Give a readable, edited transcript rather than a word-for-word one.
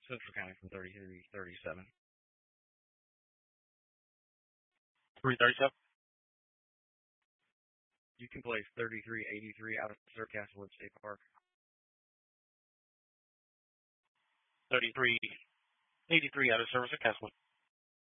Central County from 3337. 337. You can place 3383 out of Sir Castlewood State Park. 3383 out of service at Castlewood.